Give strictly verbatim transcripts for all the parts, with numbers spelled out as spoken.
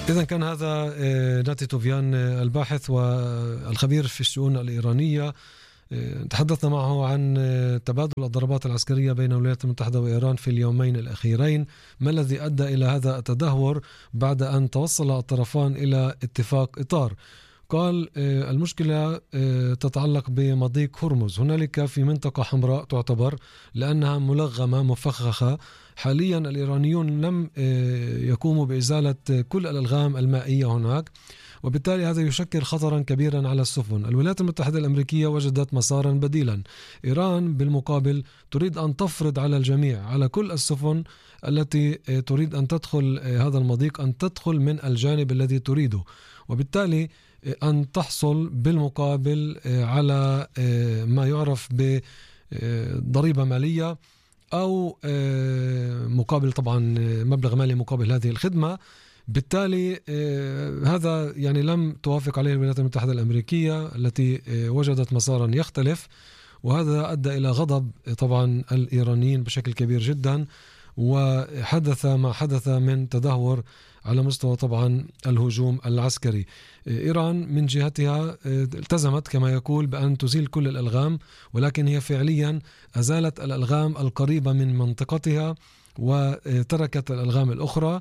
إذن كان هذا ناتي توفيان الباحث والخبير في الشؤون الإيرانية. تحدثنا معه عن تبادل الضربات العسكرية بين الولايات المتحدة وإيران في اليومين الأخيرين، ما الذي أدى إلى هذا التدهور بعد أن توصل الطرفان إلى اتفاق إطار. قال المشكلة تتعلق بمضيق هرمز، هنالك في منطقة حمراء تعتبر لأنها ملغمة مفخخة. حاليا الإيرانيون لم يقوموا بإزالة كل الألغام المائية هناك، وبالتالي هذا يشكل خطرا كبيرا على السفن. الولايات المتحدة الأمريكية وجدت مسارا بديلا. إيران بالمقابل تريد أن تفرض على الجميع، على كل السفن التي تريد أن تدخل هذا المضيق، أن تدخل من الجانب الذي تريده، وبالتالي أن تحصل بالمقابل على ما يعرف بضريبة مالية أو مقابل طبعا مبلغ مالي مقابل هذه الخدمة. بالتالي هذا يعني لم توافق عليه الولايات المتحدة الأمريكية التي وجدت مسارا يختلف، وهذا أدى إلى غضب طبعا الإيرانيين بشكل كبير جدا، وحدث ما حدث من تدهور على مستوى طبعا الهجوم العسكري. إيران من جهتها التزمت كما يقول بأن تزيل كل الألغام، ولكن هي فعليا أزالت الألغام القريبة من منطقتها وتركت الألغام الأخرى.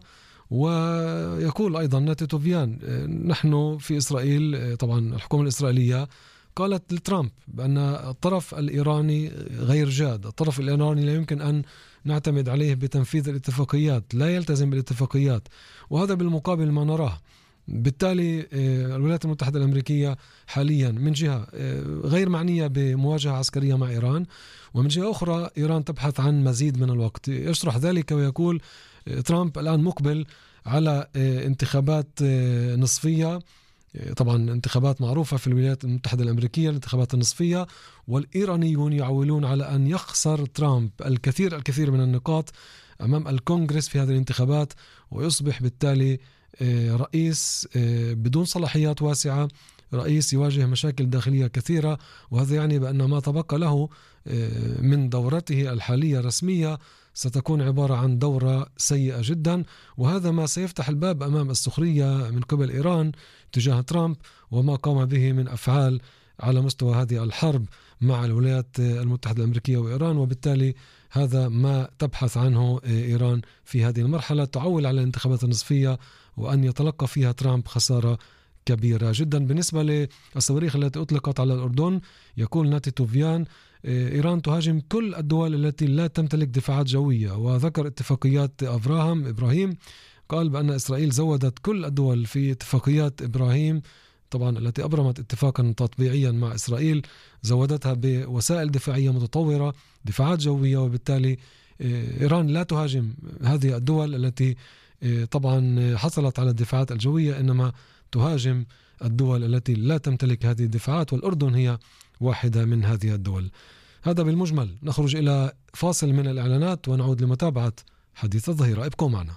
ويقول أيضا ناتي توفيان نحن في إسرائيل، طبعا الحكومة الإسرائيلية قالت لترامب بأن الطرف الإيراني غير جاد، الطرف الإيراني لا يمكن أن نعتمد عليه بتنفيذ الاتفاقيات، لا يلتزم بالاتفاقيات، وهذا بالمقابل ما نراه. بالتالي الولايات المتحدة الأمريكية حاليا من جهة غير معنية بمواجهة عسكرية مع إيران، ومن جهة أخرى إيران تبحث عن مزيد من الوقت. يشرح ذلك ويقول ترامب الآن مقبل على انتخابات نصفية، طبعا انتخابات معروفة في الولايات المتحدة الأمريكية، الانتخابات النصفية، والإيرانيون يعولون على أن يخسر ترامب الكثير الكثير من النقاط أمام الكونغرس في هذه الانتخابات، ويصبح بالتالي رئيس بدون صلاحيات واسعة، رئيس يواجه مشاكل داخلية كثيرة. وهذا يعني بأن ما تبقى له من دورته الحالية رسمية ستكون عبارة عن دورة سيئة جدا، وهذا ما سيفتح الباب أمام السخرية من قبل إيران تجاه ترامب وما قام به من أفعال على مستوى هذه الحرب مع الولايات المتحدة الأمريكية وإيران. وبالتالي هذا ما تبحث عنه إيران في هذه المرحلة، تعول على الانتخابات النصفية وأن يتلقى فيها ترامب خسارة كبيرة جدا. بالنسبة للصواريخ التي أطلقت على الأردن، يقول ناتي توفيان إيران تهاجم كل الدول التي لا تمتلك دفاعات جوية، وذكر اتفاقيات أبراهام إبراهيم. قال بأن إسرائيل زودت كل الدول في اتفاقيات إبراهيم، طبعا التي أبرمت اتفاقا تطبيعيا مع إسرائيل، زودتها بوسائل دفاعية متطورة، دفاعات جوية، وبالتالي إيران لا تهاجم هذه الدول التي طبعا حصلت على الدفاعات الجوية، إنما تهاجم الدول التي لا تمتلك هذه الدفاعات، والأردن هي واحدة من هذه الدول. هذا بالمجمل. نخرج إلى فاصل من الإعلانات ونعود لمتابعة حديث الظهيرة. ابقوا معنا.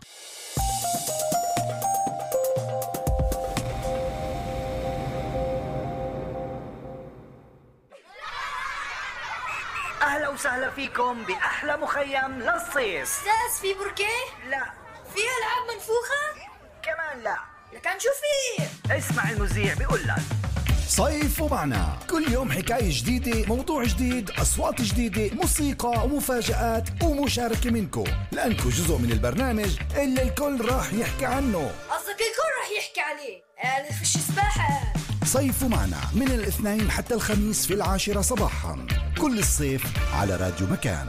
أهلا وسهلا فيكم بأحلى مخيم للصيف. أستاذ في بركة؟ لا. في ألعاب منفوخة؟ كمان لا. لكن شو في؟ اسمع المذيع بيقول لك صيف ومعنا، كل يوم حكاية جديدة، موضوع جديد، أصوات جديدة، موسيقى ومفاجآت ومشاركة منكم، لأنكم جزء من البرنامج اللي الكل راح يحكي عنه. قصدك الكل راح يحكي عليه؟ أنا فيش سباحة. صيف ومعنا من الاثنين حتى الخميس في العاشرة صباحا كل الصيف على راديو مكان.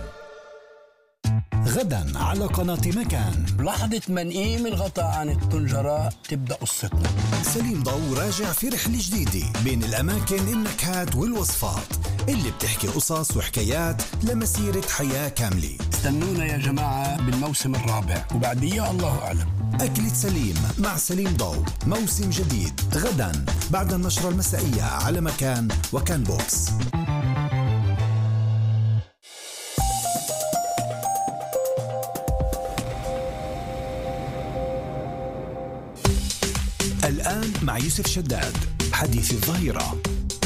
غدا على قناة مكان، بلحظة ما نقيم الغطاء عن الطنجرة تبدأ قصتنا. سليم ضو راجع في رحلة جديدة بين الأماكن، النكهات والوصفات اللي بتحكي قصص وحكايات لمسيرة حياة كاملة. استنونا يا جماعة بالموسم الرابع، وبعديه الله أعلم. أكلة سليم مع سليم ضو، موسم جديد غدا بعد النشرة المسائية على مكان وكان بوكس. الآن مع يوسف شداد حديث الظهيرة.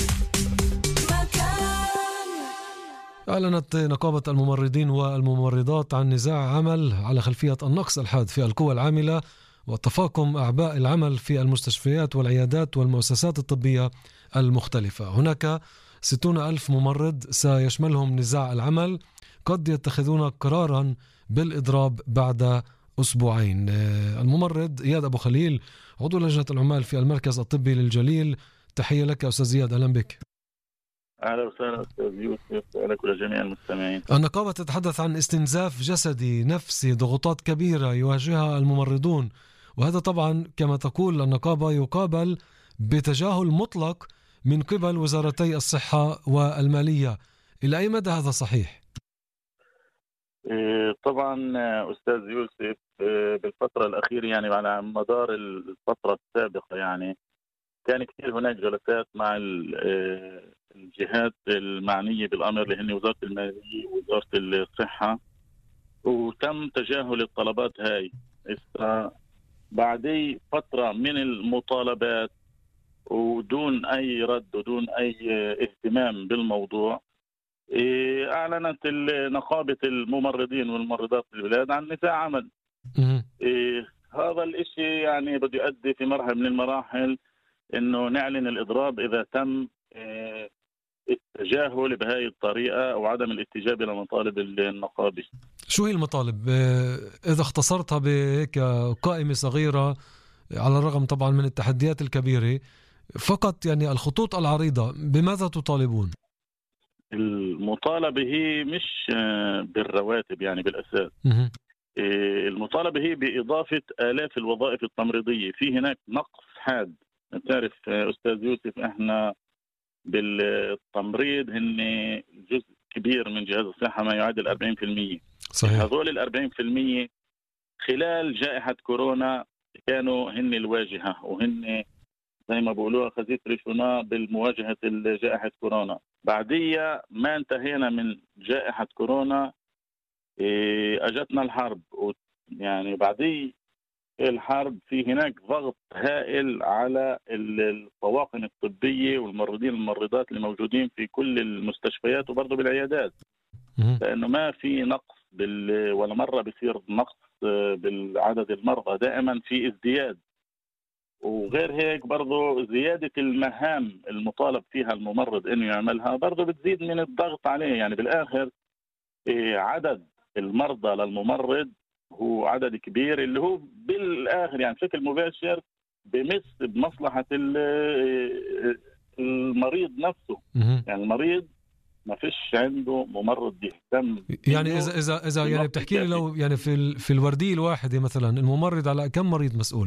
أعلنت نقابة الممرضين والممرضات عن نزاع عمل على خلفية النقص الحاد في القوى العاملة وتفاقم أعباء العمل في المستشفيات والعيادات والمؤسسات الطبية المختلفة. هناك ستون ألف ممرض سيشملهم نزاع العمل، قد يتخذون قرارا بالإضراب بعد أسبوعين. الممرض إياد أبو خليل، عضو لجنة العمال في المركز الطبي للجليل، تحية لك أستاذ زياد، أهلا بك. أهلا وسهلا أستاذ يوسف، ولك ولجميع المستمعين. النقابة تتحدث عن استنزاف جسدي نفسي، ضغوطات كبيرة يواجهها الممرضون، وهذا طبعا كما تقول النقابة يقابل بتجاهل مطلق من قبل وزارتي الصحة والمالية. إلى أي مدى هذا صحيح؟ طبعا أستاذ يوسف، بالفترة الأخيرة يعني على مدار الفترة السابقة يعني كان كثير هناك جلسات مع الجهات المعنية بالأمر اللي هن وزارة المالية ووزارة الصحة، وتم تجاهل الطلبات هاي. بعد فترة من المطالبات ودون أي رد ودون أي اهتمام بالموضوع، أعلنت نقابة الممرضين والممرضات في البلاد عن نزاع عمل. هذا الإشي يعني بده يؤدي في مرحلة من المراحل إنه نعلن الإضراب إذا تم التجاهل بهذه الطريقة أو عدم الاستجابة لمطالب النقابة. شو هي المطالب؟ إذا اختصرتها بهيك قائمة صغيرة، على الرغم طبعا من التحديات الكبيرة، فقط يعني الخطوط العريضة بماذا تطالبون؟ المطالبة هي مش بالرواتب يعني بالأساس. المطالبة هي بإضافة آلاف الوظائف التمريضية. في هناك نقص حاد. تعرف أستاذ يوسف، احنا بالتمريض هن جزء كبير من جهاز الصحة، ما يعادل أربعين بالمئة. صحيح. هذول الأربعين بالمئة خلال جائحة كورونا كانوا هن الواجهة، وهن زي ما بقولوها خزيت ريشونا بالمواجهة جائحة كورونا. بعدية ما انتهينا من جائحة كورونا اجتنا الحرب، يعني بعدي الحرب في هناك ضغط هائل على الطواقم الطبية والممرضين والممرضات اللي موجودين في كل المستشفيات وبرضه بالعيادات، لأنه ما في نقص بال... ولا مرة بيصير نقص بالعدد المرضى، دائما في ازدياد. وغير هيك برضه زيادة المهام المطالب فيها الممرض إنه يعملها برضه بتزيد من الضغط عليه. يعني بالآخر عدد المرضى للممرض هو عدد كبير، اللي هو بالآخر يعني بشكل مباشر بمس بمصلحة المريض نفسه. يعني المريض ما فيش عنده ممرض يهتم. يعني إذا إذا إذا يعني بتحكي لي لو يعني في في الوردية الواحدة مثلا الممرض على كم مريض مسؤول؟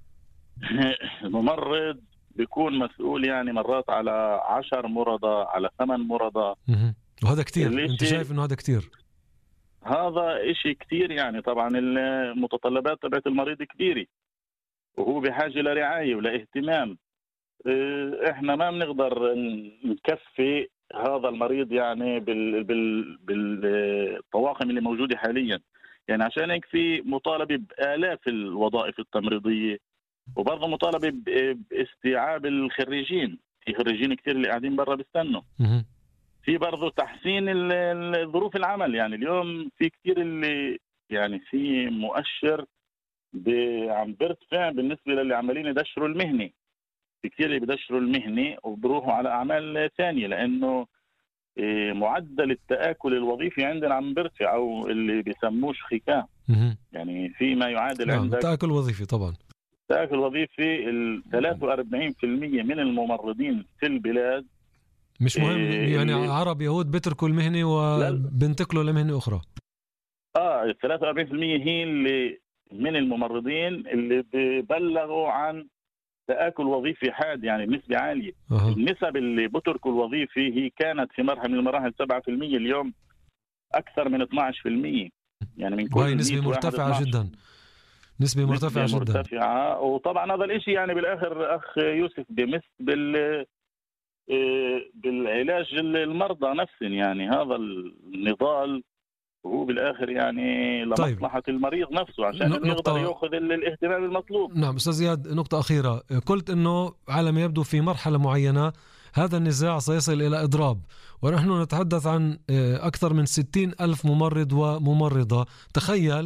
الممرض بيكون مسؤول يعني مرات على عشر مرضى، على ثمان مرضى. وهذا كتير. أنت شايف إنه هذا كتير؟ هذا إشي كتير. يعني طبعا المتطلبات تبعت المريض كبيرة، وهو بحاجة لرعاية ولا اهتمام. إحنا ما بنقدر نكفي هذا المريض يعني بال بال بالطواقم اللي موجودة حاليا. يعني عشان هيك في مطالبة بآلاف الوظائف التمريضية، وبرضه مطالبة باستيعاب الخريجين. في خريجين كتير اللي قاعدين برا بيستنوا. في برضه تحسين ظروف العمل. يعني اليوم في كتير اللي يعني في مؤشر عم بيرتفع بالنسبة للي عمالين يدشروا المهني. في كتير اللي بدشروا المهني وبروحوا على أعمال ثانية، لأنه معدل التآكل الوظيفي عندنا عم بيرتفع، أو اللي بيسموش خكام. يعني في ما يعادل نعم عندك تآكل وظيفي. طبعا التآكل الوظيفي ال ثلاثة وأربعين بالمئة من الممرضين في البلاد مش مهم إيه يعني عرب يهود بتركوا المهنة وبنتقلوا لمهنة أخرى. آه ثلاثة وأربعين بالمئة هي اللي من الممرضين اللي ببلغوا عن تآكل وظيفي حاد، يعني نسبة عالية. أه. النسب اللي بتركوا الوظيفي هي كانت في مرحلة من المراحل سبعة بالمئة، اليوم أكثر من اثني عشر بالمئة. يعني من كل نسبة مرتفعة جدا. نسبة مرتفعة نسبة جدا مرتفعة. وطبعا هذا الاشي يعني بالآخر أخ يوسف بمس بال بالعلاج المرضى نفسهم. يعني هذا النضال هو بالآخر يعني لمصلحة طيب. المريض نفسه عشان نقطة... يقدر يأخذ الاهتمام المطلوب. نعم أستاذ زياد، نقطة أخيرة. قلت أنه على ما يبدو في مرحلة معينة هذا النزاع سيصل إلى إضراب، ونحن نتحدث عن أكثر من ستين ألف ممرض وممرضة. تخيل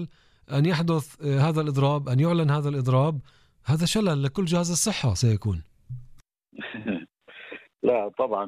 أن يحدث هذا الإضراب، أن يعلن هذا الإضراب، هذا شلل لكل جهاز الصحة سيكون. لا طبعا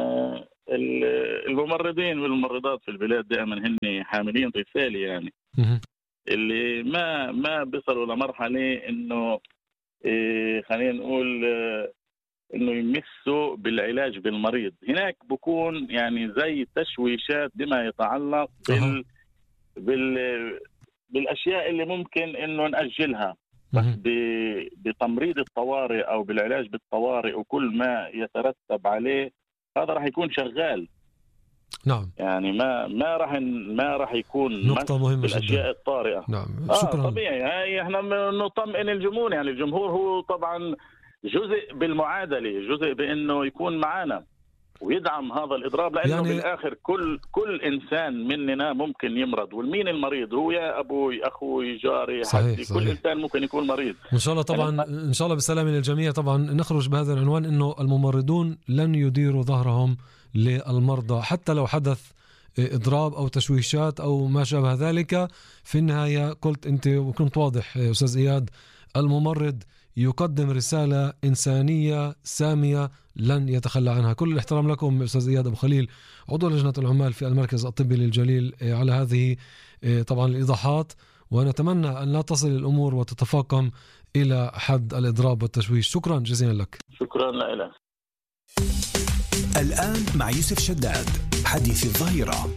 الممرضين والممرضات في البلاد دائما هن حاملين رسالة، يعني اللي ما ما بيصلوا لمرحلة انه إيه خلينا نقول انه يمسوا بالعلاج بالمريض. هناك بكون يعني زي تشويشات بما يتعلق بال بال بالاشياء اللي ممكن انه نأجلها، بس بتمريض الطوارئ او بالعلاج بالطوارئ وكل ما يترتب عليه هذا راح يكون شغال. نعم، يعني ما ما راح ما راح يكون نقطة مهمة بالاشياء جدا. الطارئة. نعم شكرا. آه طبيعي، هاي احنا نطمئن الجمهور، يعني الجمهور هو طبعا جزء بالمعادلة، جزء بانه يكون معنا ويدعم هذا الإضراب، لأنه يعني بالآخر كل كل إنسان مننا ممكن يمرض. والمين المريض؟ هو يا أبوي، أخوي، جاري، حدي، كل إنسان ممكن يكون مريض. إن شاء الله طبعا إن شاء الله بالسلامة للجميع. طبعا نخرج بهذا العنوان إنه الممرضون لن يديروا ظهرهم للمرضى حتى لو حدث إضراب أو تشويشات أو ما شابه ذلك. في النهاية قلت أنت وكنت واضح أستاذ إياد، الممرض يقدم رسالة إنسانية سامية لن يتخلى عنها. كل الاحترام لكم أستاذ إياد أبو خليل، عضو لجنة العمال في المركز الطبي للجليل، على هذه طبعا الإيضاحات، ونتمنى أن لا تصل الأمور وتتفاقم إلى حد الإضراب والتشويش. شكرا جزيلا لك. شكرا لك. الآن مع يوسف شداد، حديث الظهيرة.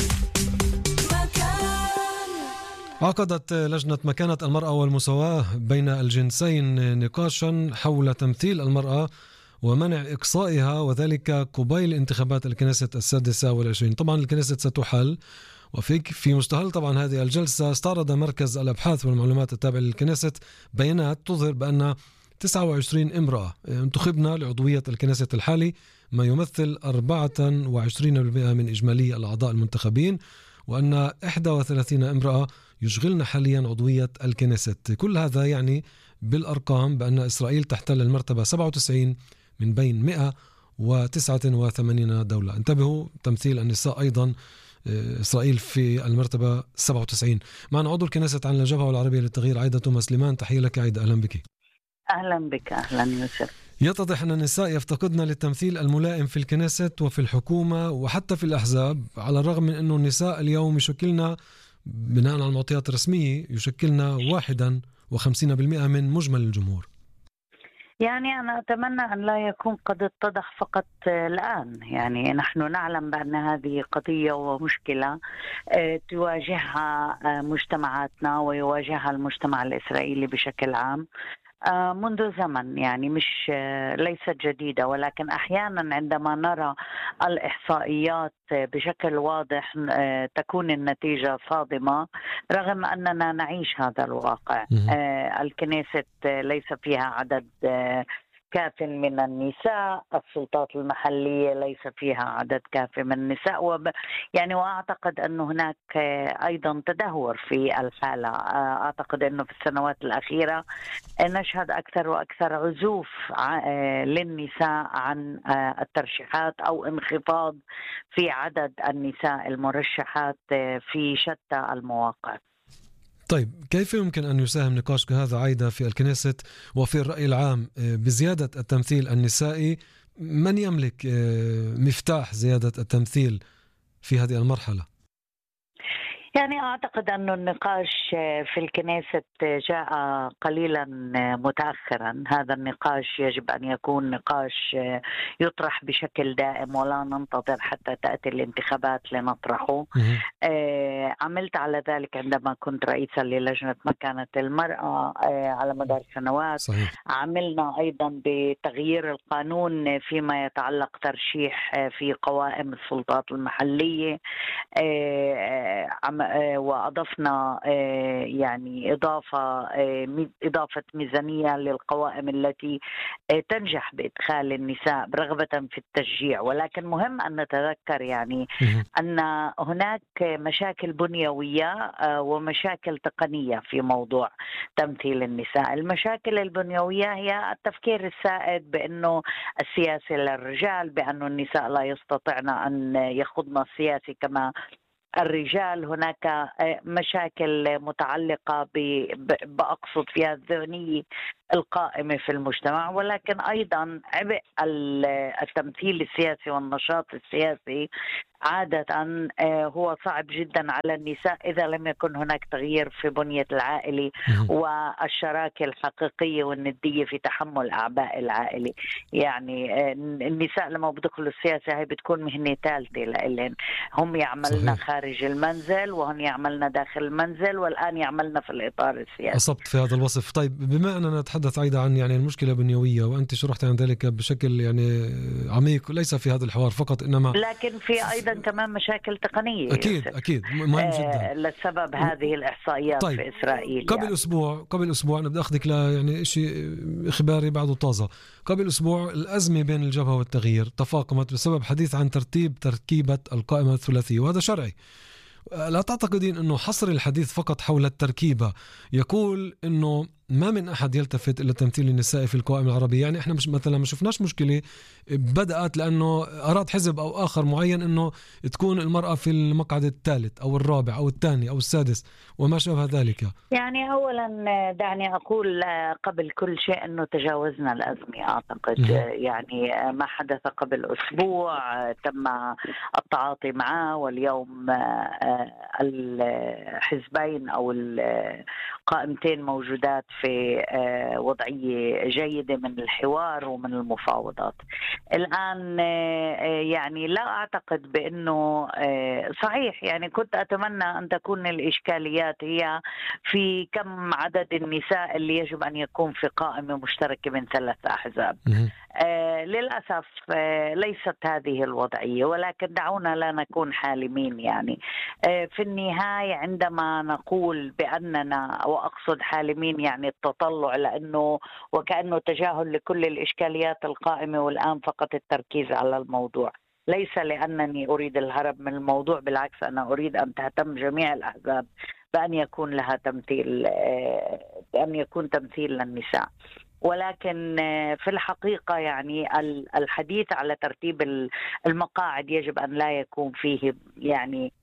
عقدت لجنة مكانة المرأة والمساواة بين الجنسين نقاشا حول تمثيل المرأة ومنع إقصائها، وذلك قبيل انتخابات الكنيسة السادسة والعشرين. طبعا الكنيسة ستحل، وفي في مستهل طبعا هذه الجلسة استعرض مركز الأبحاث والمعلومات التابع للكنيسة بيانات تظهر بأن تسعة وعشرين امرأة انتخبنا لعضوية الكنيسة الحالي، ما يمثل أربعة وعشرين بالمئة من إجمالي الأعضاء المنتخبين، وأن إحدى وثلاثين امرأة يشغلن حاليا عضوية الكنيسة. كل هذا يعني بالأرقام بأن إسرائيل تحتل المرتبة سبعة وتسعين من بين مئة وتسعة وثمانين دولة. انتبهوا، تمثيل النساء أيضا إسرائيل في المرتبة سبعة وتسعين. معنا عضو الكنيسة عن الجبهة العربية للتغيير عايدة توما سليمان. تحية لك عايدة، أهلا بك. أهلا بك. أهلا يوسف. يتضح أن النساء يفتقدن للتمثيل الملائم في الكنيسة وفي الحكومة وحتى في الأحزاب، على الرغم من أنه النساء اليوم يشكلنا بناء على المعطيات الرسمية يشكلنا واحدا وخمسين بالمئة من مجمل الجمهور. يعني أنا أتمنى أن لا يكون قد اتضح فقط الآن. يعني نحن نعلم بأن هذه قضية ومشكلة تواجهها مجتمعاتنا ويواجهها المجتمع الإسرائيلي بشكل عام منذ زمن، يعني مش ليست جديدة، ولكن أحيانا عندما نرى الإحصائيات بشكل واضح تكون النتيجة صادمة، رغم أننا نعيش هذا الواقع. الكنيسة ليس فيها عدد كاف من النساء، السلطات المحلية ليس فيها عدد كاف من النساء، وب... يعني وأعتقد أن هناك أيضا تدهور في الحالة. أعتقد أنه في السنوات الأخيرة نشهد أكثر وأكثر عزوف للنساء عن الترشيحات أو انخفاض في عدد النساء المرشحات في شتى المواقع. طيب، كيف يمكن أن يساهم نقاش كهذا عايدة في الكنيسة وفي الرأي العام بزيادة التمثيل النسائي؟ من يملك مفتاح زيادة التمثيل في هذه المرحلة؟ يعني أعتقد أن النقاش في الكنيسة جاء قليلا متأخرا. هذا النقاش يجب أن يكون نقاش يطرح بشكل دائم ولا ننتظر حتى تأتي الانتخابات لنطرحه. عملت على ذلك عندما كنت رئيسا للجنة مكانة المرأة على مدار سنوات. صحيح. عملنا أيضا بتغيير القانون فيما يتعلق ترشيح في قوائم السلطات المحلية، وأضفنا يعني إضافة إضافة ميزانية للقوائم التي تنجح بإدخال النساء برغبة في التشجيع. ولكن مهم أن نتذكر يعني أن هناك مشاكل بنيوية ومشاكل تقنية في موضوع تمثيل النساء. المشاكل البنيوية هي التفكير السائد بأنه السياسة للرجال، بأن النساء لا يستطعن أن يخضن السياسة كما الرجال هناك مشاكل متعلقة بأقصد فيها الذهنية القائمة في المجتمع، ولكن أيضا عبء التمثيل السياسي والنشاط السياسي عادة هو صعب جدا على النساء إذا لم يكن هناك تغيير في بنية العائلة والشراكة الحقيقية والندية في تحمل أعباء العائلة. يعني النساء لما بدخلوا السياسة هي بتكون مهنة ثالثة لإلهن، هم يعملنا صحيح. خارج المنزل وهم يعملنا داخل المنزل، والآن يعملنا في الإطار السياسي. أصبت في هذا الوصف. طيب بما أننا نتحدث أيضا عن يعني المشكلة البنيوية، وأنت شرحت عن ذلك بشكل يعني عميق ليس في هذا الحوار فقط إنما لكن في أيضا كمان مشاكل تقنية. أكيد أكيد مهم جدا آه لسبب هذه الإحصائيات. طيب. في إسرائيل قبل يعني. أسبوع قبل أسبوع أنا بدي أخذك ل يعني شيء إخباري بعده طازة. قبل أسبوع الأزمة بين الجبهة والتغيير تفاقمت بسبب حديث عن ترتيب تركيبة القائمة الثلاثية، وهذا شرعي. لا تعتقدين أنه حصر الحديث فقط حول التركيبة يقول أنه ما من أحد يلتفت إلى تمثيل النساء في القائمة العربية؟ يعني إحنا مش مثلا ما شفناش مشكلة بدأت لأنه أراد حزب أو آخر معين أنه تكون المرأة في المقعد الثالث أو الرابع أو الثاني أو السادس وما شابه ذلك. يعني أولا دعني أقول قبل كل شيء أنه تجاوزنا الأزمة أعتقد. م- يعني ما حدث قبل أسبوع تم التعاطي معه، واليوم الحزبين أو القائمتين موجودات في وضعية جيدة من الحوار ومن المفاوضات. الآن يعني لا أعتقد بأنه صحيح، يعني كنت أتمنى أن تكون الإشكاليات هي في كم عدد النساء اللي يجب أن يكون في قائمة مشتركة من ثلاث أحزاب. آه للأسف آه ليست هذه الوضعية، ولكن دعونا لا نكون حالمين. يعني آه في النهاية عندما نقول بأننا، وأقصد حالمين يعني التطلع، لأنه وكأنه تجاهل لكل الإشكاليات القائمة والآن فقط التركيز على الموضوع، ليس لأنني أريد الهرب من الموضوع، بالعكس أنا أريد أن تهتم جميع الأحزاب بأن يكون لها تمثيل، بأن يكون تمثيل للنساء. ولكن في الحقيقة يعني الحديث على ترتيب المقاعد يجب أن لا يكون فيه يعني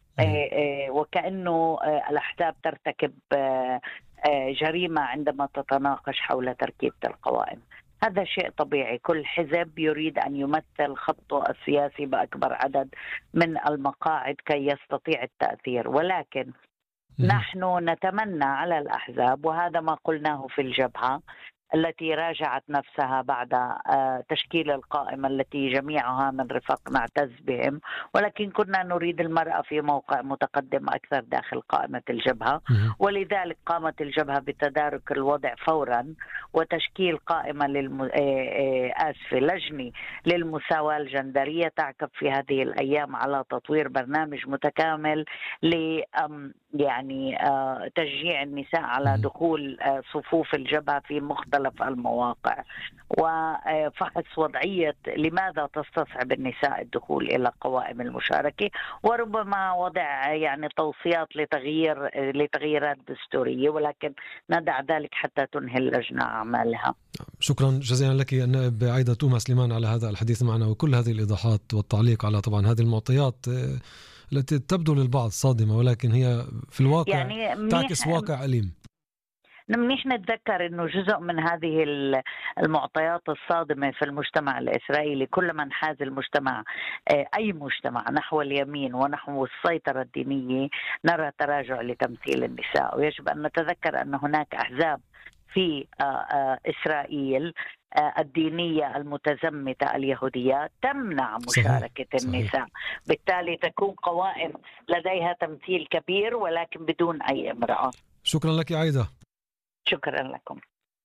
وكأنه الأحزاب ترتكب جريمة عندما تتناقش حول تركيبة القوائم. هذا شيء طبيعي، كل حزب يريد أن يمثل خطه السياسي بأكبر عدد من المقاعد كي يستطيع التأثير، ولكن نحن نتمنى على الأحزاب، وهذا ما قلناه في الجبهة التي راجعت نفسها بعد تشكيل القائمة التي جميعها من رفاق نعتز بهم، ولكن كنا نريد المرأة في موقع متقدم أكثر داخل قائمة الجبهة، ولذلك قامت الجبهة بتدارك الوضع فورا وتشكيل قائمة للم... آسف لجنة للمساواة الجندرية تعكف في هذه الأيام على تطوير برنامج متكامل ل يعني تشجيع النساء على دخول صفوف الجبهة في مختلف المواقع، وفحص وضعية لماذا تستصعب النساء الدخول إلى قوائم المشاركة، وربما وضع يعني توصيات لتغيير لتغييرات دستورية، ولكن ندع ذلك حتى تنهي اللجنة أعمالها. شكرا جزيلا لك النائب عايدة توما سليمان على هذا الحديث معنا وكل هذه الإيضاحات والتعليق على طبعا هذه المعطيات التي تبدو للبعض صادمة، ولكن هي في الواقع يعني تعكس واقع أليم. منيح نتذكر أنه جزء من هذه المعطيات الصادمة في المجتمع الإسرائيلي كلما انحاز المجتمع أي مجتمع نحو اليمين ونحو السيطرة الدينية نرى تراجع لتمثيل النساء، ويجب أن نتذكر أن هناك أحزاب في إسرائيل الدينية المتزمتة اليهودية تمنع مشاركة صحيح. النساء صحيح. بالتالي تكون قوائم لديها تمثيل كبير ولكن بدون أي امرأة. شكرا لك عايدة. شكرا لكم.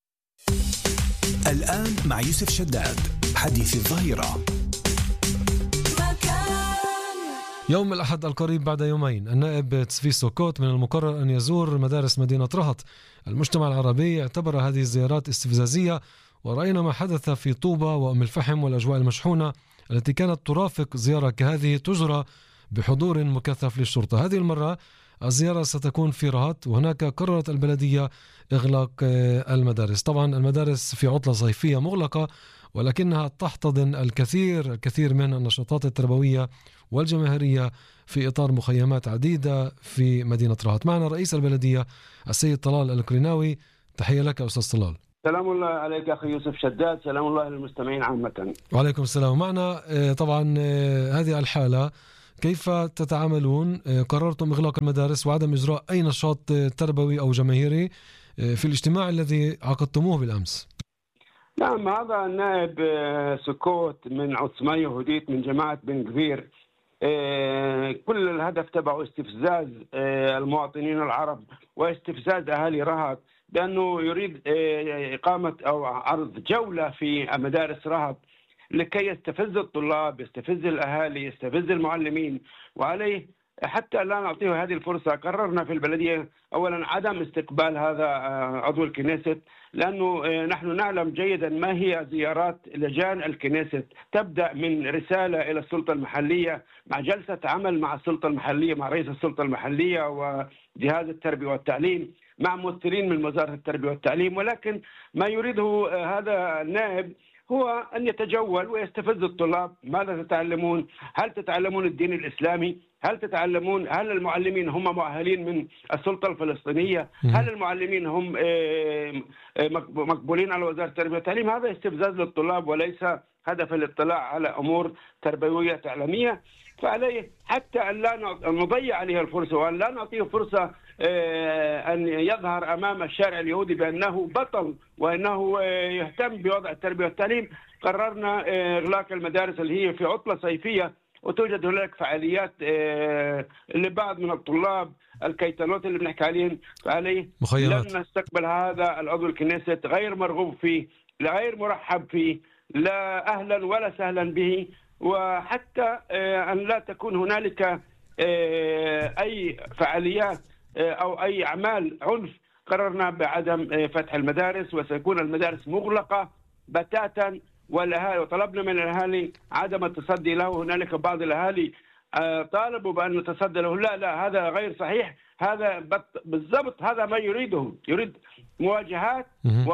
الآن مع يوسف شداد حديث الظهيرة. يوم الأحد القريب بعد يومين النائب تسفي سوكوت من المقرر أن يزور مدارس مدينة رهط. المجتمع العربي اعتبر هذه الزيارات استفزازية، ورأينا ما حدث في طوبة وأم الفحم والأجواء المشحونة التي كانت ترافق زيارة كهذه تجرى بحضور مكثف للشرطة. هذه المرة الزيارة ستكون في رهط، وهناك قررت البلدية إغلاق المدارس. طبعا المدارس في عطلة صيفية مغلقة، ولكنها تحتضن الكثير الكثير من النشاطات التربوية والجماهيرية في إطار مخيمات عديدة في مدينة رهط. معنا رئيس البلدية السيد طلال القريناوي. تحية لك أستاذ طلال. سلام الله عليك أخي يوسف شداد. سلام الله للمستمعين عامة. وعليكم السلام. معنا طبعا هذه الحالة، كيف تتعاملون؟ قررتم إغلاق المدارس وعدم إجراء أي نشاط تربوي أو جماهيري في الاجتماع الذي عقدتموه بالأمس. نعم، هذا النائب سكوت من عصمة يهوديت من جماعة بن كبير، كل الهدف تبعه استفزاز المواطنين العرب واستفزاز أهالي رهط، بأنه يريد إقامة أو عرض جولة في مدارس رهط لكي يستفز الطلاب، يستفز الأهالي، يستفز المعلمين. وعليه حتى لا نعطيه هذه الفرصة قررنا في البلدية أولا عدم استقبال هذا عضو الكنيست، لأنه نحن نعلم جيدا ما هي زيارات لجان الكنيست. تبدأ من رسالة إلى السلطة المحلية مع جلسة عمل مع السلطة المحلية، مع رئيس السلطة المحلية وجهاز التربية والتعليم، مع ممثلين من وزارة التربية والتعليم. ولكن ما يريده هذا النائب هو أن يتجول ويستفز الطلاب. ماذا تتعلمون؟ هل تتعلمون الدين الإسلامي؟ هل تتعلمون؟ هل المعلمين هم مؤهلين من السلطة الفلسطينية؟ هل المعلمين هم مقبولين على وزارة التربية والتعليم؟ هذا استفزاز للطلاب وليس هدف الاطلاع على أمور تربوية تعليمية. فعليه حتى أن لا نضيع عليه الفرصة وأن لا نعطيه فرصة أن يظهر أمام الشارع اليهودي بأنه بطل وأنه يهتم بوضع التربية والتعليم، قررنا إغلاق المدارس اللي هي في عطلة صيفية، وتوجد هناك فعاليات لبعض من الطلاب، الكيتانات اللي بنحكي عليهم. فعليه مخيمات. لن نستقبل هذا العضو الكنيست، غير مرغوب فيه، غير مرحب فيه، لا أهلا ولا سهلا به. وحتى أن لا تكون هنالك أي فعاليات أو أي أعمال عنف، قررنا بعدم فتح المدارس، وسيكون المدارس مغلقة بتاتا. والأهالي وطلبنا من الأهالي عدم التصدي له. هنالك بعض الأهالي طالبوا بأن نتصدى له. لا لا، هذا غير صحيح. هذا بالضبط هذا ما يريده، يريد مواجهات و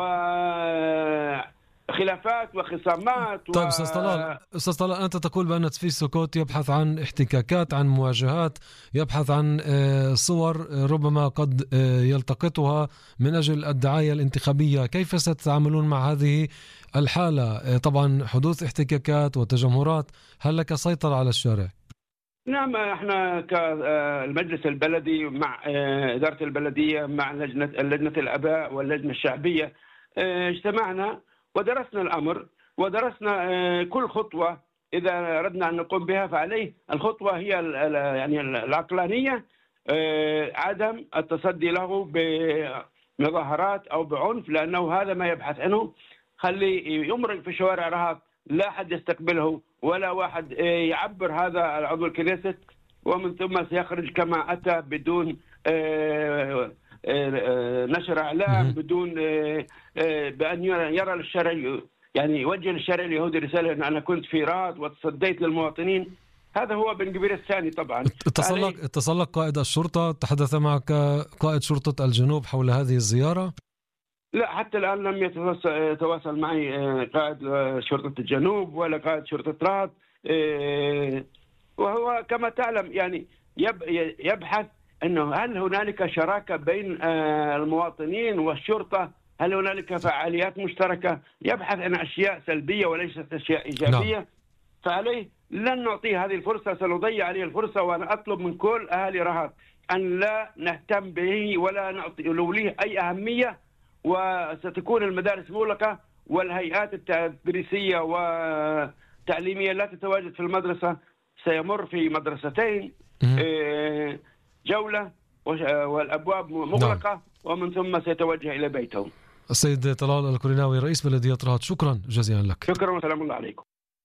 خلافات وخصامات. طيب أستاذ طلال، أستاذ طلال، أنت تقول بأن تفيز سكوت يبحث عن احتكاكات، عن مواجهات، يبحث عن صور ربما قد يلتقطها من أجل الدعاية الانتخابية. كيف ستتعاملون مع هذه الحالة؟ طبعا حدوث احتكاكات وتجمهرات، هل لك سيطرة على الشارع؟ نعم، احنا كالمجلس البلدي مع إدارة البلدية مع لجنة لجنة الآباء واللجنة الشعبية اجتمعنا ودرسنا الأمر، ودرسنا كل خطوة إذا أردنا أن نقوم بها. فعليه الخطوة هي يعني العقلانية، عدم التصدي له بمظاهرات أو بعنف، لأنه هذا ما يبحث عنه. خلي يمرق في شوارع رهط، لا أحد يستقبله ولا واحد يعبر هذا العضو الكنيست، ومن ثم سيخرج كما أتى بدون نشر اعلام، بدون بان يرى للشارع، يعني يوجه للشارع اليهودي رساله ان انا كنت في رهط وتصديت للمواطنين. هذا هو بن كبير الثاني. طبعا اتصل لك اتصل لك قائد الشرطه، تحدث معك قائد شرطه الجنوب حول هذه الزياره؟ لا، حتى الان لم يتواصل معي قائد شرطه الجنوب ولا قائد شرطه رهط. وهو كما تعلم يعني يبحث أنه هل هنالك شراكة بين المواطنين والشرطة، هل هنالك فعاليات مشتركة، يبحث عن أشياء سلبية وليست أشياء إيجابية. نعم. فعليه لن نعطيه هذه الفرصة، سنضيع عليه الفرصة. وأنا أطلب من كل أهالي رهط أن لا نهتم به ولا نعطي له أي أهمية، وستكون المدارس مغلقة والهيئات التدريسية والتعليمية لا تتواجد في المدرسة. سيمر في مدرستين جولة والأبواب مغلقة. نعم. ومن ثم سيتوجه إلى بيته. السيد طلال القريناوي رئيس بلدية رهط، شكرا جزيلا لك. شكرا وسلام الله عليكم.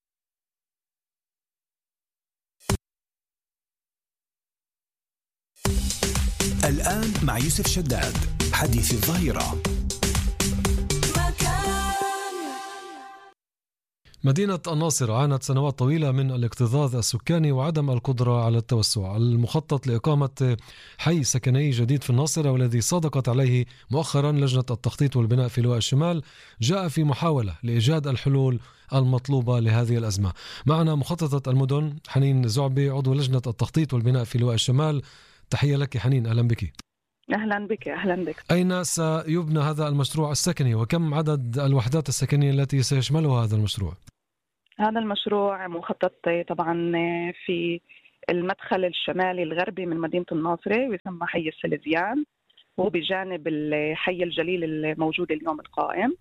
الآن مع يوسف شداد، حديث الظهيرة. مدينة الناصرة عانت سنوات طويلة من الاكتظاظ السكاني وعدم القدرة على التوسع. المخطط لإقامة حي سكني جديد في الناصرة والذي صادقت عليه مؤخرا لجنة التخطيط والبناء في لواء الشمال جاء في محاولة لإيجاد الحلول المطلوبة لهذه الأزمة. معنا مخططة المدن حنين زعبي عضو لجنة التخطيط والبناء في لواء الشمال. تحية لك حنين، أهلا بك. أهلا بك أهلا بك. أين سيبنى هذا المشروع السكني وكم عدد الوحدات السكنية التي سيشملها هذا المشروع؟ هذا المشروع مخطط طبعا في المدخل الشمالي الغربي من مدينة الناصرة ويسمى حي السلزيان، هو بجانب الحي الجليل الموجود اليوم القائم.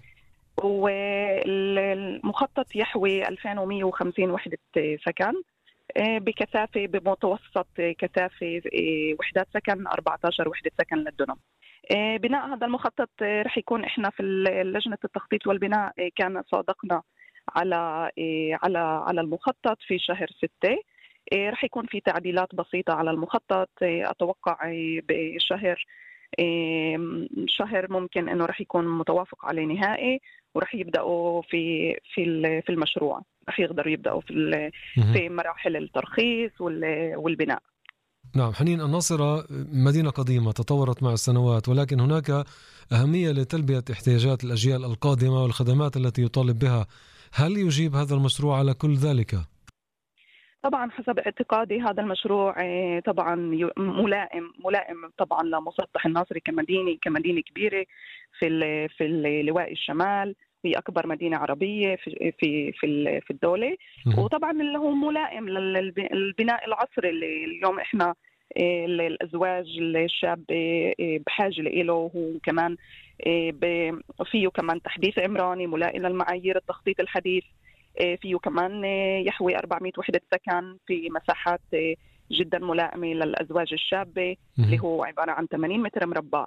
والمخطط يحوي ألفين ومئة وخمسين وحدة سكن بكثافة بمتوسط كثافة وحدات سكن أربعة عشر وحدة سكن للدنم. بناء هذا المخطط رح يكون احنا في لجنة التخطيط والبناء كان صادقنا على على على المخطط في شهر ستة. رح يكون في تعديلات بسيطة على المخطط، أتوقع بشهر شهر ممكن انه رح يكون متوافق عليه نهائي ورح يبداوا في في في المشروع، رح يقدروا يبداوا في في مراحل الترخيص والبناء. نعم حنين، الناصرة مدينة قديمة تطورت مع السنوات، ولكن هناك أهمية لتلبية احتياجات الأجيال القادمة والخدمات التي يطالب بها. هل يجيب هذا المشروع على كل ذلك؟ طبعا حسب اعتقادي هذا المشروع طبعا ملائم ملائم طبعا لمسطح الناصري كمدينه كمدينه كبيره في في لواء الشمال، هي اكبر مدينه عربيه في في في في الدوله. وطبعا اللي هو ملائم للبناء العصري اللي اليوم احنا الازواج الشاب بحاجه له، هو كمان فيه كمان تحديث عمراني ملائم للمعايير التخطيط الحديث، فيه كمان يحوي أربعمئة وحدة سكن في مساحات جدا ملائمة للأزواج الشابة اللي هو عبارة عن ثمانين متر مربع.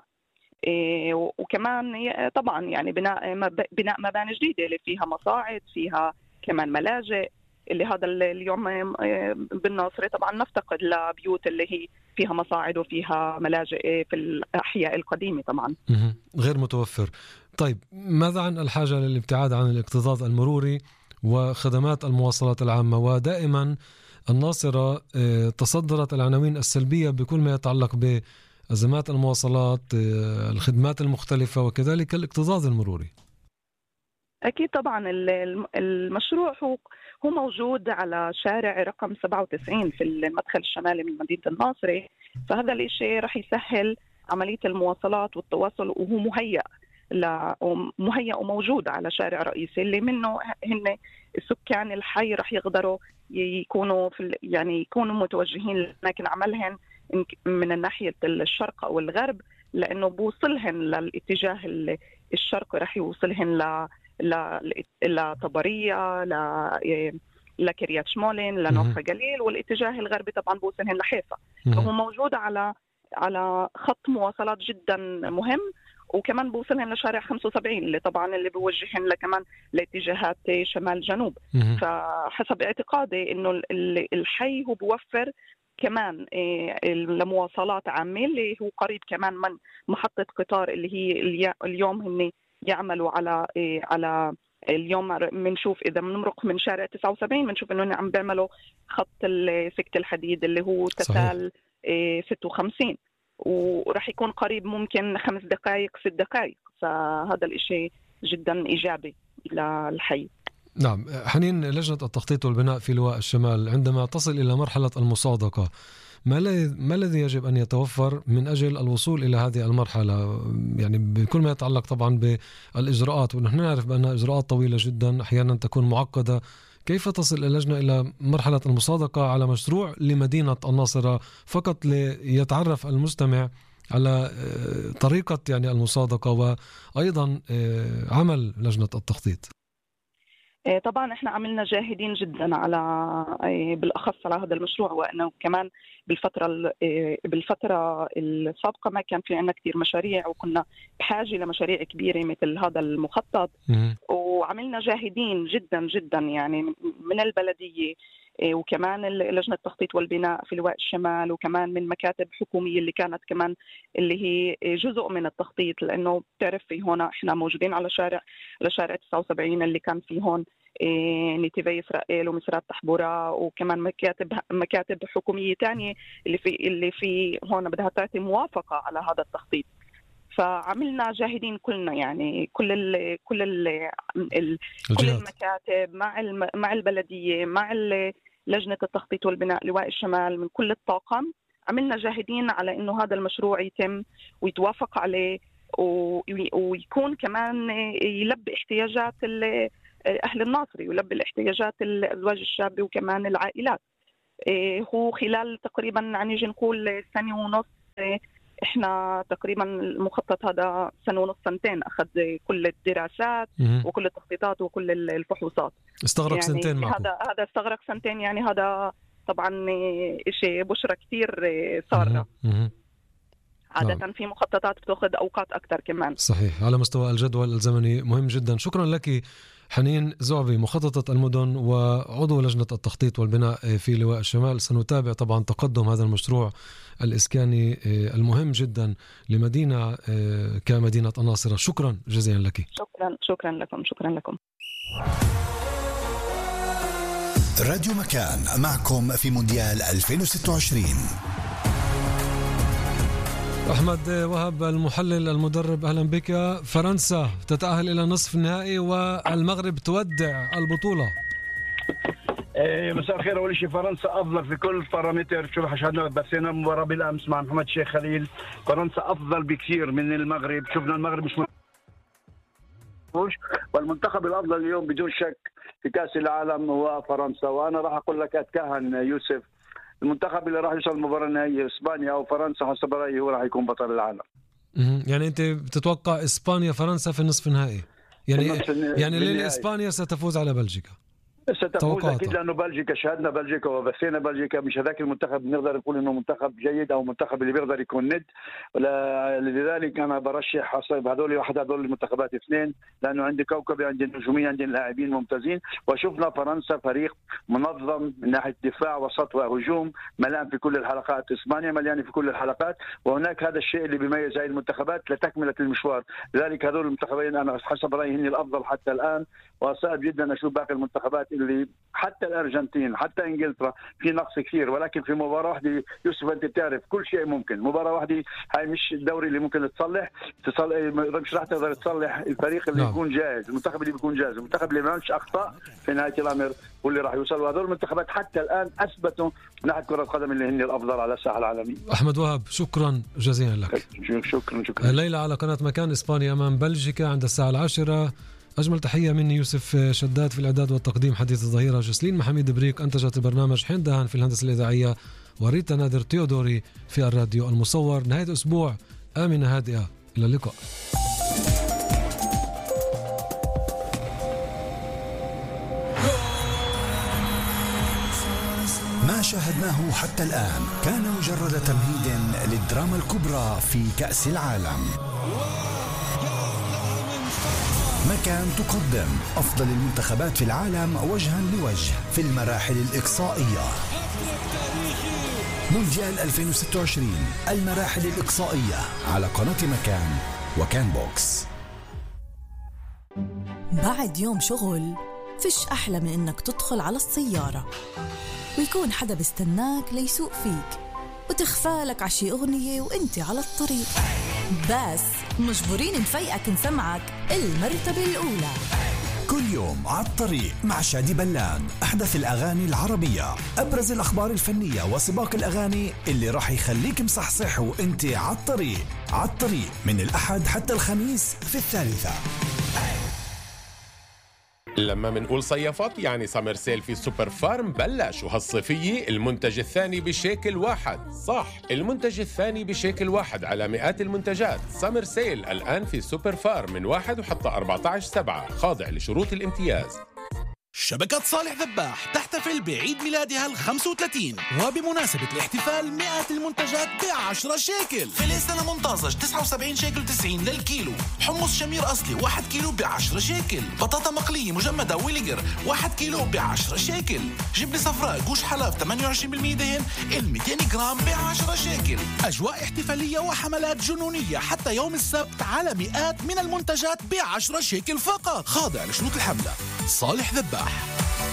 وكمان طبعا يعني بناء بناء مباني جديدة اللي فيها مصاعد، فيها كمان ملاجئ، اللي هذا اليوم بالناصرة طبعا نفتقد لبيوت اللي هي فيها مصاعد وفيها ملاجئ في الأحياء القديمة طبعا غير متوفر. طيب ماذا عن الحاجة للابتعاد عن الاكتظاظ المروري وخدمات المواصلات العامة؟ ودائما الناصرة تصدرت العناوين السلبية بكل ما يتعلق بأزمات المواصلات، الخدمات المختلفة وكذلك الاكتظاظ المروري. أكيد طبعا المشروع هو هو موجود على شارع رقم سبعة وتسعين في المدخل الشمالي من مدينة الناصرة، فهذا الشيء رح يسهل عملية المواصلات والتواصل، وهو مهيأ لا مهيأ وموجود على شارع رئيسي اللي منه هن السكان الحي رح يقدروا يكونوا في يعني يكونوا متوجهين لأماكن عملهم من الناحية الشرق أو الغرب، لأنه بوصلهن للاتجاه الشرقي رح يوصلهن ل ل طبرية ل لكريات شمولين لنوفا جليل، والاتجاه الغربي طبعا بوصلهن لحيفا. فهو موجود على على خط مواصلات جدا مهم، وكمان بوصلهن لشارع خمسة وسبعين اللي طبعا اللي بوجهن لكمان لاتجاهات شمال جنوب. فحسب اعتقادي انه الحي هو بوفر كمان لمواصلات عامة اللي هو قريب كمان من محطة قطار اللي هي اليوم هن يعملوا على على اليوم بنشوف اذا بنمرق من شارع تسعة وسبعين بنشوف انه عم بيعملوا خط سكة الحديد اللي هو تسال ستة وخمسين، ورح يكون قريب ممكن خمس دقائق ست دقائق، فهذا الاشي جدا ايجابي للحي. نعم حنين، لجنة التخطيط والبناء في لواء الشمال عندما تصل إلى مرحلة المصادقة ما الذي يجب أن يتوفر من أجل الوصول إلى هذه المرحلة؟ يعني بكل ما يتعلق طبعا بالإجراءات، ونحن نعرف بأنها إجراءات طويلة جدا أحيانا تكون معقدة. كيف تصل اللجنة إلى مرحلة المصادقة على مشروع لمدينة الناصرة فقط ليتعرف المستمع على طريقة يعني المصادقة وأيضا عمل لجنة التخطيط؟ طبعا احنا عملنا جاهدين جدا على بالاخص على هذا المشروع، وانه كمان بالفتره بالفتره السابقه ما كان في عندنا كثير مشاريع، وكنا بحاجه لمشاريع كبيره مثل هذا المخطط. وعملنا جاهدين جدا جدا يعني من البلديه وكمان لجنة التخطيط والبناء في لواء الشمال، وكمان من مكاتب حكومية اللي كانت كمان اللي هي جزء من التخطيط، لأنه بتعرف في هون احنا موجودين على شارع على شارع تسعة وسبعين اللي كان في هون نتيفي إسرائيل ومسرات تحبورة، وكمان مكاتب مكاتب حكومية تانية اللي في اللي في هون بدها تعطي موافقة على هذا التخطيط. فعملنا جاهدين كلنا، يعني كل ال كل ال ال كل المكاتب مع مع البلدية مع لجنة التخطيط والبناء لواء الشمال، من كل الطاقم عملنا جاهدين على إنه هذا المشروع يتم ويتوافق عليه، ويكون كمان يلبي احتياجات أهل الناصري ويلبي الاحتياجات الأزواج الشابة وكمان العائلات. هو خلال تقريبا يعني نجي نقول سنة ونص، احنا تقريبا المخطط هذا سنة ونص سنتين أخذ كل الدراسات وكل التخطيطات وكل الفحوصات. استغرق يعني سنتين معكم. هذا هذا استغرق سنتين، يعني هذا طبعا شيء بشرة كتير صار. عادة نعم. في مخططات بتأخذ أوقات أكثر كمان. صحيح، على مستوى الجدول الزمني مهم جدا. شكرا لك حنين زعبي، مخططة المدن وعضو لجنة التخطيط والبناء في لواء الشمال. سنتابع طبعا تقدم هذا المشروع الإسكاني المهم جدا لمدينة كمدينة الناصرة. شكرا جزيلا لك. شكرا شكرا لكم شكرا لكم. راديو مكان معكم في مونديال ألفين وستة وعشرين. أحمد وهب المحلل المدرب، أهلا بك. فرنسا تتأهل إلى نصف النهائي والمغرب تودع البطولة. مساء الخير. أول شيء فرنسا أفضل في كل بارامتر. شوف شاهدنا بثينا مباراة بالأمس مع محمد الشيخ خليل، فرنسا أفضل بكثير من المغرب. شفنا المغرب مش والمنتخب الأفضل اليوم بدون شك في كأس العالم هو فرنسا. وأنا راح أقول لك أتكهن يوسف، المنتخب اللي راح يوصل المباراة النهائية إسبانيا أو فرنسا حسب رأيي هو راح يكون بطل العالم. يعني أنت بتتوقع إسبانيا فرنسا في النصف النهائي؟ يعني يعني لين إسبانيا ستفوز على بلجيكا؟ ستفوز أكيد، لأنه بلجيكا شاهدنا بلجيكا وبثينا بلجيكا. مش هذاك المنتخب نقدر نقول إنه منتخب جيد أو منتخب اللي بيقدر يكون ند، لذلك أنا برشح حسب هذول واحد هذول المنتخبات اثنين، لأنه عندي كوكبي، عندي نجومية، عندي لاعبين ممتازين. وشفنا فرنسا فريق منظم من ناحية دفاع وسط وهجوم، مليان في كل الحلقات. إسبانيا مليانة في كل الحلقات، وهناك هذا الشيء اللي بيميز هذه المنتخبات لتكملة المشوار. لذلك هذول المنتخبين أنا حسب رأيي هن الأفضل حتى الآن، وصعب جدا أشوف باقي المنتخبات اللي حتى الأرجنتين حتى إنجلترا في نقص كثير. ولكن في مباراة واحدة يوسف أنت بتعرف كل شيء ممكن. مباراة واحدة هاي مش الدوري اللي ممكن تصلح تصلح مش راح تقدر تصلح الفريق اللي يكون نعم. جاهز، المنتخب اللي بيكون جاهز، المنتخب اللي ما عملش أخطاء في نهاية الأمر واللي راح يوصل. وهذول المنتخبات حتى الآن أثبتوا ناحية كرة القدم اللي هن الأفضل على الساحة العالمية. أحمد وهب شكرا جزيلا لك. شكرا شكرا. الليلة على قناة مكان إسبانيا أمام بلجيكا عند الساعة العاشرة. أجمل تحية مني يوسف شداد في الإعداد والتقديم، حديث الظهيرة جسلين محمد بريك أنتجت البرنامج، حين دهان في الهندسة الإذاعية، وريتا نادر تيودوري في الراديو المصور. نهاية أسبوع آمنة هادئة، إلى اللقاء. ما شاهدناه حتى الآن كان مجرد تمهيد للدراما الكبرى في كأس العالم. مكان تقدم أفضل المنتخبات في العالم وجها لوجه في المراحل الإقصائية. مونديال ألفين وستة وعشرين، المراحل الإقصائية على قناة مكان وكان بوكس. بعد يوم شغل فيش أحلى من إنك تدخل على السيارة ويكون حدا بيستناك ليسوق فيك وتخفالك عشي أغنية وإنت على الطريق، بس مجبورين نفيقك نسمعك المرتبة الأولى. كل يوم على الطريق مع شادي بلان، أحدث الأغاني العربية، أبرز الأخبار الفنية وسباق الأغاني اللي راح يخليك مصحصح وإنت على الطريق. على الطريق من الأحد حتى الخميس في الثالثة. لما منقول صيفات يعني سمر سيل في سوبر فارم بلش، وهالصيفية المنتج الثاني بشيكل واحد. صح، المنتج الثاني بشيكل واحد على مئات المنتجات. سمر سيل الآن في سوبر فارم من واحد وحتى أربعة عشر سبعة، خاضع لشروط الامتياز. شبكة صالح ذباح تحتفل بعيد ميلادها الخمسة وثلاثين، وبمناسبة الاحتفال مئات المنتجات بعشرة شيكل. فلسطين منطازج تسعة وسبعين شيكل وتسعين للكيلو، حمص شمير أصلي واحد كيلو بعشرة شيكل، بطاطا مقلية مجمدة ويليجر واحد كيلو بعشرة شيكل، جبنة صفراء جوش حلاب ثمانية وعشرين بالمئة دهن المئتين جرام بعشرة شيكل. أجواء احتفالية وحملات جنونية حتى يوم السبت على مئات من المنتجات بعشرة شيكل فقط، خاضع لشروط الحملة. صالح ذباح.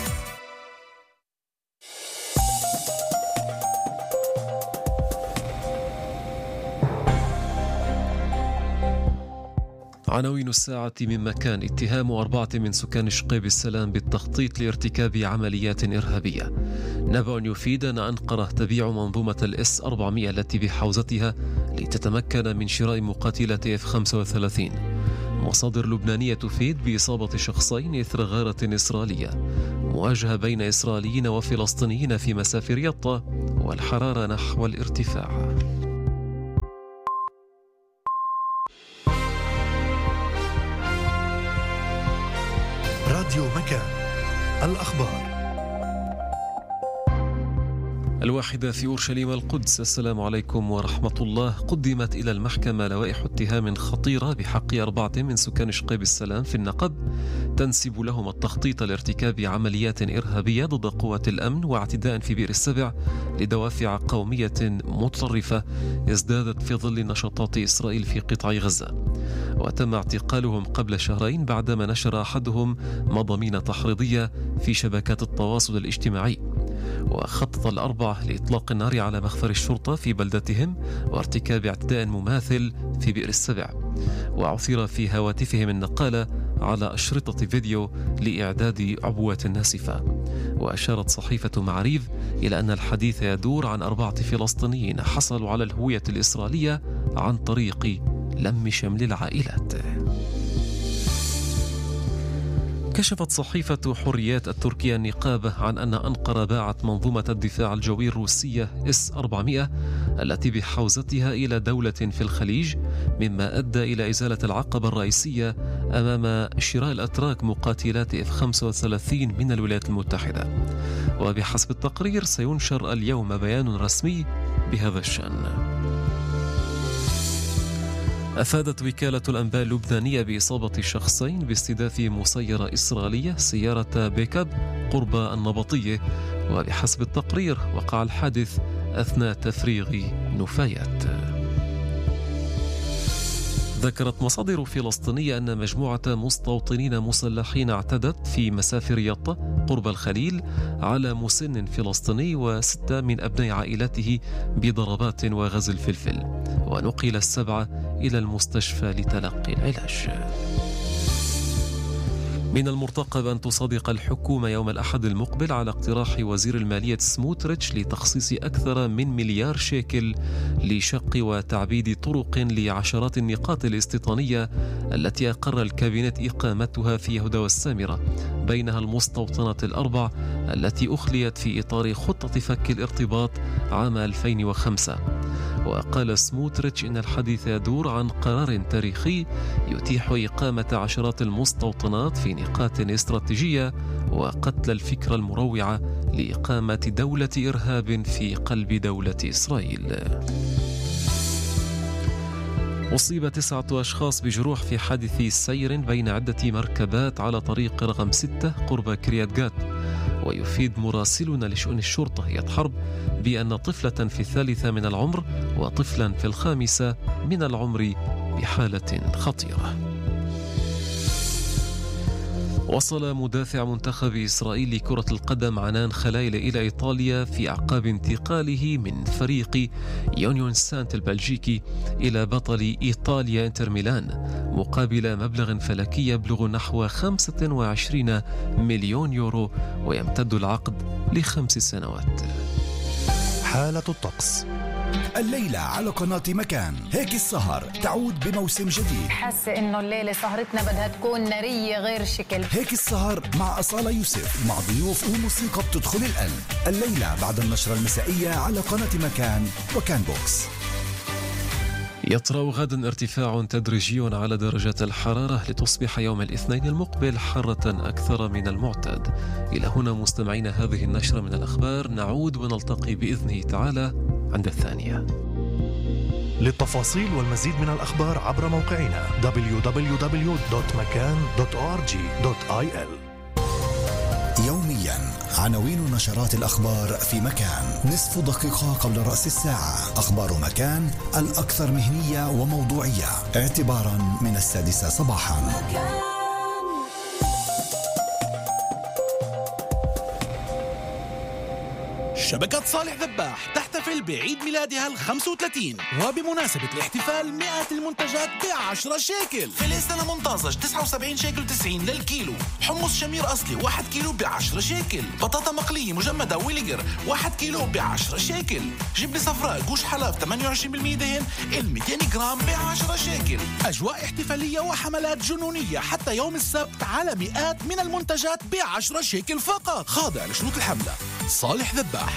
عناوين الساعة من مكان. اتهام أربعة من سكان شقيب السلام بالتخطيط لارتكاب عمليات إرهابية. نبأ يفيد أن أنقرة تبيع منظومة الإس أربعمائة التي بحوزتها لتتمكن من شراء مقاتلات إف خمسة وثلاثين. مصادر لبنانية تفيد بإصابة شخصين إثر غارة إسرائيلية. مواجهة بين إسرائيليين وفلسطينيين في مسافر يطا والحرارة نحو الارتفاع. راديو مكان، الأخبار. الواحدة في أورشليم القدس. السلام عليكم ورحمة الله. قدمت إلى المحكمة لوائح اتهام خطيرة بحق أربعة من سكان شقيب السلام في النقب تنسب لهم التخطيط لارتكاب عمليات إرهابية ضد قوات الأمن واعتداء في بئر السبع لدوافع قومية متطرفة ازدادت في ظل نشاطات إسرائيل في قطاع غزة. وتم اعتقالهم قبل شهرين بعدما نشر أحدهم مضامين تحريضية في شبكات التواصل الاجتماعي. وخطط الأربعة لإطلاق النار على مخفر الشرطة في بلدتهم وارتكاب اعتداء مماثل في بئر السبع. وعثر في هواتفهم النقالة على أشرطة فيديو لإعداد عبوات ناسفة. وأشارت صحيفة معاريف إلى أن الحديث يدور عن أربعة فلسطينيين حصلوا على الهوية الإسرائيلية عن طريق لم شمل العائلات. كشفت صحيفة حريات التركية النقابة عن أن أنقرة باعت منظومة الدفاع الجوي الروسية إس أربعمائة التي بحوزتها إلى دولة في الخليج، مما أدى إلى إزالة العقبة الرئيسية أمام شراء الأتراك مقاتلات إف خمسة وثلاثين من الولايات المتحدة. وبحسب التقرير سينشر اليوم بيان رسمي بهذا الشأن. أفادت وكالة الأنباء اللبنانية بإصابة شخصين باستهداف مسيرة إسرائيلية سيارة بيكاب قرب النبطية. وبحسب التقرير وقع الحادث أثناء تفريغ نفايات. ذكرت مصادر فلسطينية أن مجموعة مستوطنين مسلحين اعتدت في مسافر يطا قرب الخليل على مسن فلسطيني وستة من أبناء عائلته بضربات وغزل فلفل، ونقل السبعة إلى المستشفى لتلقي العلاج. من المرتقب أن تصادق الحكومة يوم الأحد المقبل على اقتراح وزير المالية سموتريتش لتخصيص أكثر من مليار شيكل لشق وتعبيد طرق لعشرات النقاط الاستيطانية التي أقر الكابينت إقامتها في يهودا والسامرة، بينها المستوطنات الأربع التي أخليت في إطار خطة فك الارتباط عام ألفين وخمسة. وقال سموتريتش إن الحديث يدور عن قرار تاريخي يتيح إقامة عشرات المستوطنات في نقاط استراتيجية وقتل الفكرة المروعة لإقامة دولة إرهاب في قلب دولة إسرائيل. أصيب تسعة أشخاص بجروح في حادث سير بين عدة مركبات على طريق رقم ستة قرب كريات جات. ويفيد مراسلنا لشؤون الشرطة هيئة حرب بأن طفلة في الثالثة من العمر وطفلا في الخامسة من العمر بحالة خطيرة. وصل مدافع منتخب إسرائيل لكرة القدم عنان خلايل إلى إيطاليا في أعقاب انتقاله من فريق يونيون سانت البلجيكي إلى بطل إيطاليا إنتر ميلان مقابل مبلغ فلكي يبلغ نحو خمسة وعشرين مليون يورو، ويمتد العقد لخمس سنوات. حالة الطقس الليلة على قناة مكان. هيك السهر تعود بموسم جديد. حاسة إنه الليلة سهرتنا بدها تكون نارية غير شكل. هيك السهر مع أصالة يوسف مع ضيوف وموسيقى بتدخل القلب. الليلة بعد النشرة المسائية على قناة مكان وكان بوكس. يطرأ غدا ارتفاع تدريجي على درجات الحرارة لتصبح يوم الاثنين المقبل حارة أكثر من المعتاد. إلى هنا مستمعين هذه النشرة من الأخبار، نعود ونلتقي بإذنه تعالى عند الثانية. للتفاصيل والمزيد من الأخبار عبر موقعنا دبليو دبليو دبليو دوت مكان دوت أو آر جي دوت آي إل. يوميا عناوين نشرات الأخبار في مكان. نصف دقيقة قبل رأس الساعة. أخبار مكان الأكثر مهنية وموضوعية اعتبارا من السادسة صباحا. شبكة صالح ذباح تحتفل بعيد ميلادها الخمسة وثلاثين، وبمناسبة الاحتفال مئات المنتجات بعشرة شيكل. فلسطين منطازج تسعة وسبعين شيكل وتسعين للكيلو. حمص شمير أصلي واحد كيلو بعشرة شيكل. بطاطا مقلية مجمدة ويليجر واحد كيلو بعشرة شيكل. جبنة صفراء جوش حلاب ثمانية وعشرين بالمئة دهن المئتين جرام بعشرة شيكل. أجواء احتفالية وحملات جنونية حتى يوم السبت على مئات من المنتجات بعشرة شيكل فقط، خاضع لشروط الحملة. صالح ذباح.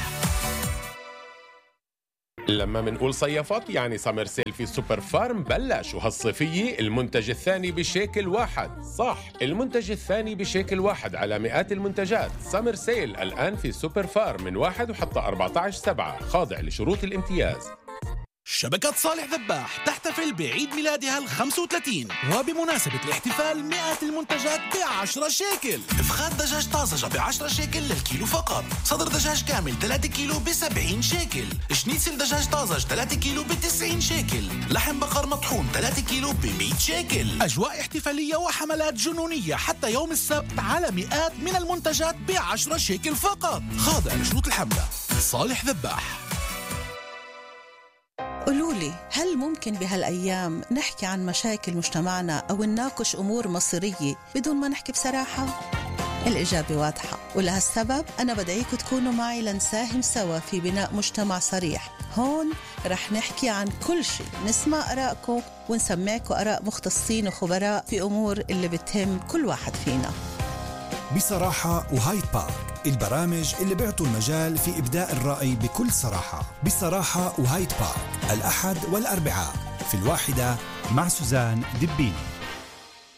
لما منقول صيفات يعني سمر سيل في سوبر فارم بلش، وهالصيفية المنتج الثاني بشيكل واحد. صح، المنتج الثاني بشيكل واحد على مئات المنتجات. سمر سيل الآن في سوبر فارم من واحد وحتى أربعة عشر سبعة، خاضع لشروط الامتياز. شبكة صالح ذباح تحتفل بعيد ميلادها الخمسة وثلاثين، وبمناسبة الاحتفال مئات المنتجات بعشرة شيكل. فخاد دجاج طازجة بعشرة شيكل للكيلو فقط. صدر دجاج كامل ثلاثة كيلو بسبعين شيكل. شنيتسل دجاج طازج ثلاثة كيلو بتسعين شيكل. لحم بقر مطحون ثلاثة كيلو بمئة شيكل. أجواء احتفالية وحملات جنونية حتى يوم السبت على مئات من المنتجات بعشرة شيكل فقط، خاضع لشروط الحملة. صالح ذباح. قولولي، هل ممكن بهالأيام نحكي عن مشاكل مجتمعنا أو نناقش أمور مصيرية بدون ما نحكي بصراحة؟ الإجابة واضحة، ولهالسبب أنا بدعيكم تكونوا معي لنساهم سوا في بناء مجتمع صريح. هون رح نحكي عن كل شيء، نسمع آرائكم ونسمعكم آراء مختصين وخبراء في أمور اللي بتهم كل واحد فينا. بصراحة وهايد بارك، البرامج اللي بيعطوا المجال في إبداء الرأي بكل صراحة. بصراحة وهايد بارك، الأحد والأربعاء في الواحدة مع سوزان دبيني.